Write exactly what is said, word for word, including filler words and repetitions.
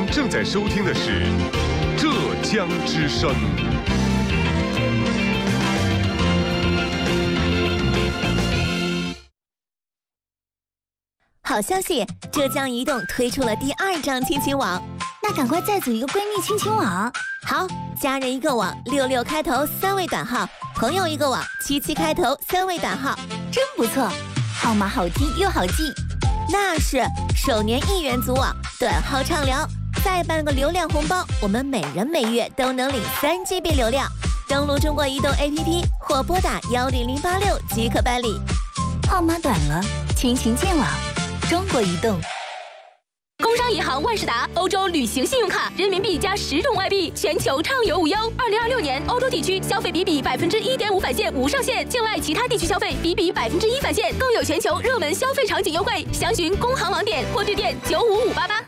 正在收听的是浙江之声。 好消息，浙江移动推出了第二张亲情网， 那赶快再组一个闺蜜亲情网。 好，家人一个网，六六开头三位短号；朋友一个网，七七开头三位短号， 真不错，号码好听又好记。 那是，首年一元组网，短号畅聊，再办个流量红包，我们每人每月都能领三 G B 流量。登录中国移动 A P P 或拨打幺零零八六即可办理。 号码短了，亲情见网。中国移动。 工商银行万事达欧洲旅行信用卡，人民币加十种外币，全球畅游无忧。二零二六年，欧洲地区消费比比百分之一点五返现无上限，境外其他地区消费比比百分之一返现，更有全球热门消费场景优惠。详询工行网点或致电九五五八八。